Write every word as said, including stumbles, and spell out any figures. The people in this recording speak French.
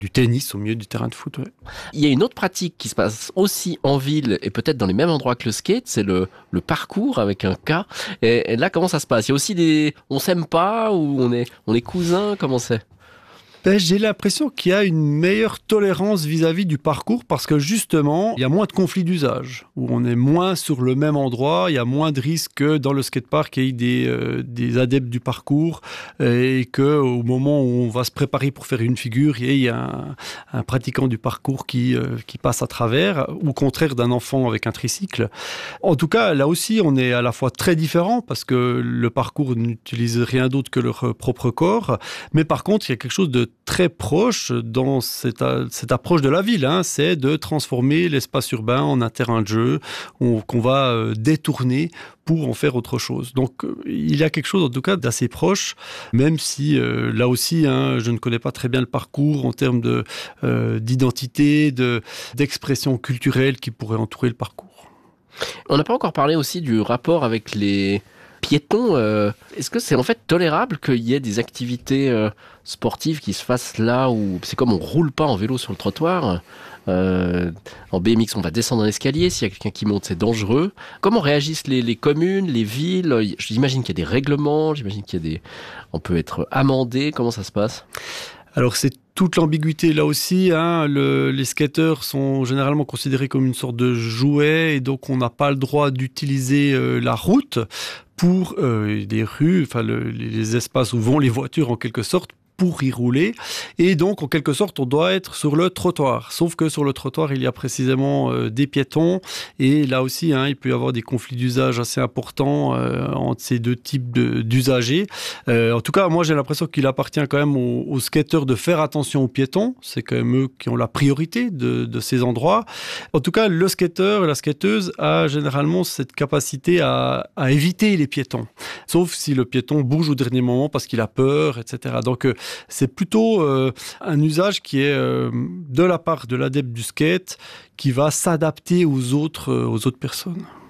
du tennis au milieu du terrain de foot. Ouais. Il y a une autre pratique qui se passe aussi en ville et peut-être dans les mêmes endroits que le skate, c'est le, le parcours avec un K. Et, et là, comment ça se passe? Il y a aussi des... On s'aime pas ou on est, on est cousins? Comment c'est? Ben, j'ai l'impression qu'il y a une meilleure tolérance vis-à-vis du parcours parce que justement, il y a moins de conflits d'usage, où on est moins sur le même endroit, il y a moins de risques que dans le skatepark qu'il y ait des, euh, des adeptes du parcours et qu'au moment où on va se préparer pour faire une figure, il y ait un, un pratiquant du parcours qui, euh, qui passe à travers, ou au contraire d'un enfant avec un tricycle. En tout cas, là aussi, on est à la fois très différents parce que le parcours n'utilise rien d'autre que leur propre corps, mais par contre, il y a quelque chose de très proche dans cette, cette approche de la ville, hein, c'est de transformer l'espace urbain en un terrain de jeu on, qu'on va euh, détourner pour en faire autre chose. Donc euh, il y a quelque chose en tout cas d'assez proche, même si euh, là aussi hein, je ne connais pas très bien le parcours en termes de, euh, d'identité, de, d'expression culturelle qui pourrait entourer le parcours. On n'a pas encore parlé aussi du rapport avec les piétons. Euh, est-ce que c'est en fait tolérable qu'il y ait des activités euh, sportives qui se fassent là où c'est comme on roule pas en vélo sur le trottoir. Euh, en B M X, on va descendre un escalier. S'il y a quelqu'un qui monte, c'est dangereux. Comment réagissent les, les communes, les villes? J'imagine qu'il y a des règlements. J'imagine qu'il y a des. On peut être amendé. Comment ça se passe? Alors c'est toute l'ambiguïté là aussi, hein. Le, les skateurs sont généralement considérés comme une sorte de jouet et donc on n'a pas le droit d'utiliser euh, la route pour euh, les rues, enfin le, les espaces où vont les voitures en quelque sorte, pour y rouler. Et donc, en quelque sorte, on doit être sur le trottoir. Sauf que sur le trottoir, il y a précisément euh, des piétons. Et là aussi, hein, il peut y avoir des conflits d'usage assez importants euh, entre ces deux types de, d'usagers. Euh, en tout cas, moi, j'ai l'impression qu'il appartient quand même aux, aux skateurs de faire attention aux piétons. C'est quand même eux qui ont la priorité de, de ces endroits. En tout cas, le skateur et la skateuse a généralement cette capacité à, à éviter les piétons. Sauf si le piéton bouge au dernier moment parce qu'il a peur, et cetera. Donc, euh, c'est plutôt euh, un usage qui est euh, de la part de l'adepte du skate qui va s'adapter aux autres, euh, aux autres personnes.